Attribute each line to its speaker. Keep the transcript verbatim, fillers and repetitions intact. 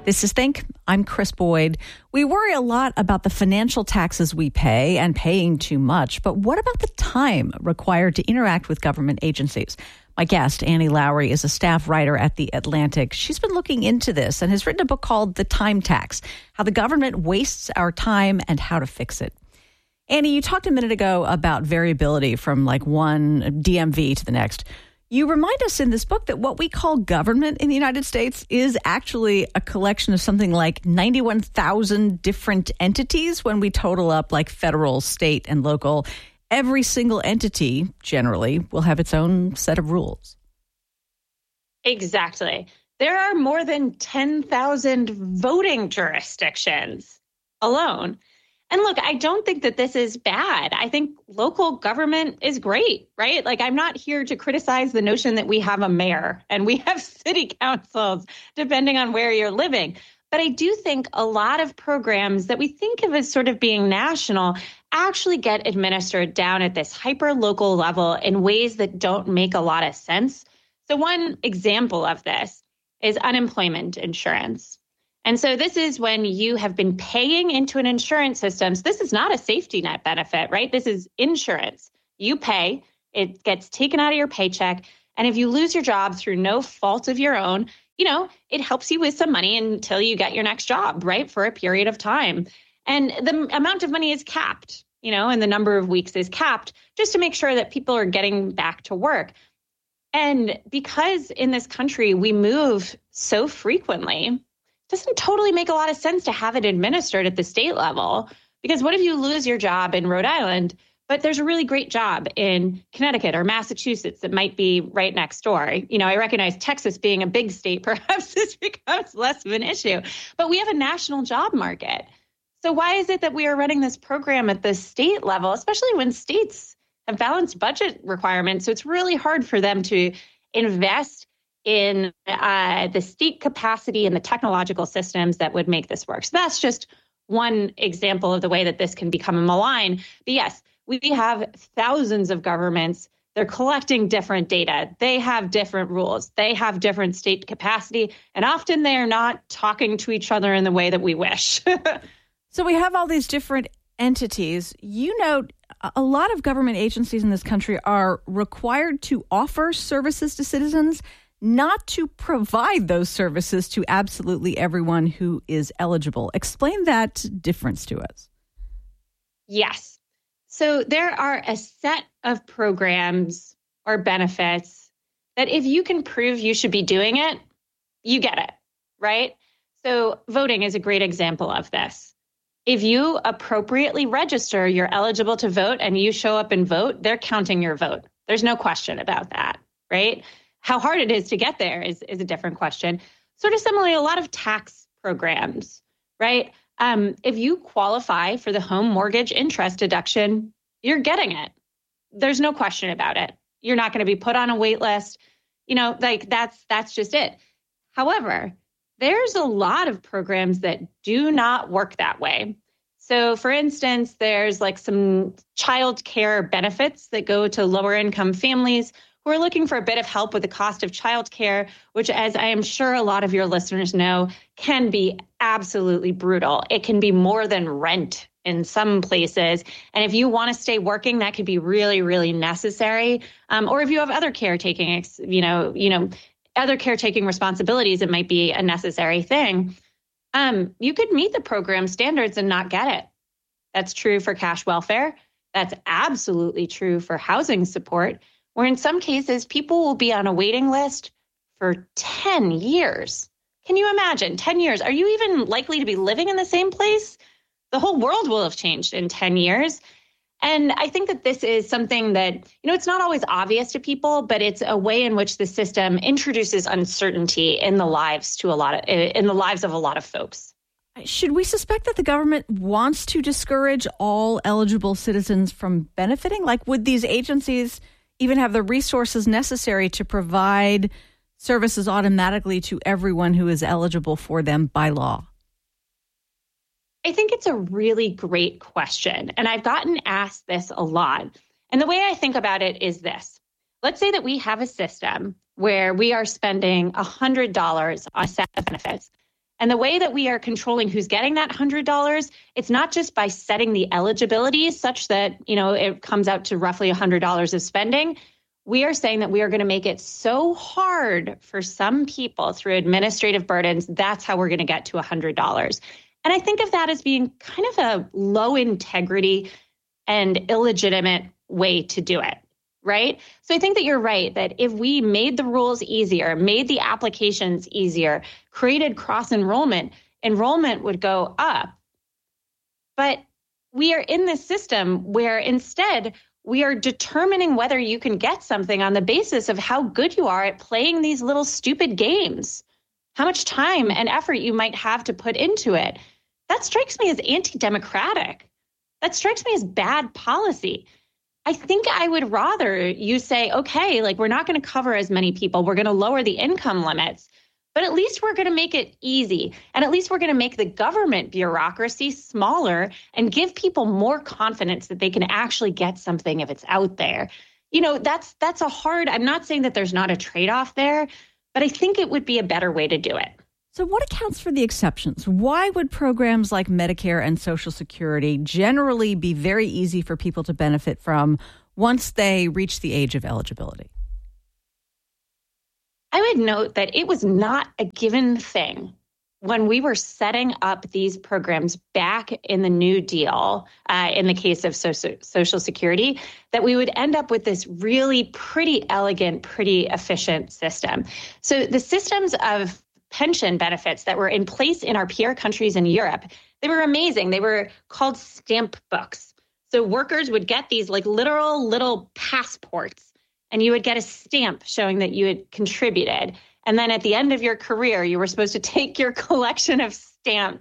Speaker 1: This is Think. I'm Chris Boyd. We worry a lot about the financial taxes we pay and paying too much, but what about the time required to interact with government agencies? My guest, Annie Lowrey, is a staff writer at The Atlantic. She's been looking into this and has written a book called The Time Tax, How the Government Wastes Our Time and How to Fix It. Annie, you talked a minute ago about variability from like one D M V to the next. You remind us in this book that what we call government in the United States is actually a collection of something like ninety-one thousand different entities when we total up like federal, state, and local. Every single entity, generally, will have its own set of rules.
Speaker 2: Exactly. There are more than ten thousand voting jurisdictions alone. And look, I don't think that this is bad. I think local government is great, right? Like, I'm not here to criticize the notion that we have a mayor and we have city councils, depending on where you're living. But I do think a lot of programs that we think of as sort of being national actually get administered down at this hyper-local level in ways that don't make a lot of sense. So one example of this is unemployment insurance. And so this is when you have been paying into an insurance system. So this is not a safety net benefit, right? This is insurance. You pay, it gets taken out of your paycheck. And if you lose your job through no fault of your own, you know, it helps you with some money until you get your next job, right? For a period of time. And the amount of money is capped, you know, and the number of weeks is capped just to make sure that people are getting back to work. And because in this country, we move so frequently, doesn't totally make a lot of sense to have it administered at the state level. Because what if you lose your job in Rhode Island, but there's a really great job in Connecticut or Massachusetts that might be right next door? You know, I recognize Texas being a big state, perhaps this becomes less of an issue. But we have a national job market. So why is it that we are running this program at the state level, especially when states have balanced budget requirements? So it's really hard for them to invest in uh, the state capacity and the technological systems that would make this work. So that's just one example of the way that this can become a malign. But yes, we have thousands of governments. They're collecting different data. They have different rules. They have different state capacity. And often they are not talking to each other in the way that we wish.
Speaker 1: So we have all these different entities. You note a lot of government agencies in this country are required to offer services to citizens, not to provide those services to absolutely everyone who is eligible. Explain that difference to us.
Speaker 2: Yes. So there are a set of programs or benefits that if you can prove you should be doing it, you get it, right? So voting is a great example of this. If you appropriately register, you're eligible to vote and you show up and vote, they're counting your vote. There's no question about that, right? How hard it is to get there is, is a different question. Sort of similarly, a lot of tax programs, right? Um, if you qualify for the home mortgage interest deduction, you're getting it. There's no question about it. You're not going to be put on a wait list. You know, like that's that's just it. However, there's a lot of programs that do not work that way. So, for instance, there's like some child care benefits that go to lower income families who are looking for a bit of help with the cost of childcare, which, as I am sure a lot of your listeners know, can be absolutely brutal. It can be more than rent in some places. And if you want to stay working, that could be really, really necessary. Um, or if you have other caretaking, you know, you know, other caretaking responsibilities, it might be a necessary thing. Um, you could meet the program standards and not get it. That's true for cash welfare. That's absolutely true for housing support, where in some cases, people will be on a waiting list for ten years. Can you imagine? ten years. Are you even likely to be living in the same place? The whole world will have changed in ten years. And I think that this is something that, you know, it's not always obvious to people, but it's a way in which the system introduces uncertainty in the lives to a lot of, in the lives of a lot of folks.
Speaker 1: Should we suspect that the government wants to discourage all eligible citizens from benefiting? Like, would these agencies even have the resources necessary to provide services automatically to everyone who is eligible for them by law?
Speaker 2: I think it's a really great question. And I've gotten asked this a lot. And the way I think about it is this. Let's say that we have a system where we are spending one hundred dollars on a set of benefits. And the way that we are controlling who's getting that one hundred dollars, it's not just by setting the eligibility such that, you know, it comes out to roughly one hundred dollars of spending. We are saying that we are going to make it so hard for some people through administrative burdens. That's how we're going to get to one hundred dollars. And I think of that as being kind of a low integrity and illegitimate way to do it, right? So I think that you're right, that if we made the rules easier, made the applications easier, created cross-enrollment, enrollment would go up. But we are in this system where instead we are determining whether you can get something on the basis of how good you are at playing these little stupid games, how much time and effort you might have to put into it. That strikes me as anti-democratic. That strikes me as bad policy. I think I would rather you say, okay, like we're not going to cover as many people. We're going to lower the income limits, but at least we're going to make it easy. And at least we're going to make the government bureaucracy smaller and give people more confidence that they can actually get something if it's out there. You know, that's that's a hard, I'm not saying that there's not a trade-off there, but I think it would be a better way to do it.
Speaker 1: So what accounts for the exceptions? Why would programs like Medicare and Social Security generally be very easy for people to benefit from once they reach the age of eligibility?
Speaker 2: I would note that it was not a given thing when we were setting up these programs back in the New Deal, uh, in the case of so- Social Security, that we would end up with this really pretty elegant, pretty efficient system. So the systems of pension benefits that were in place in our peer countries in Europe, they were amazing. They were called stamp books. So workers would get these like literal little passports, and you would get a stamp showing that you had contributed. And then at the end of your career, you were supposed to take your collection of stamps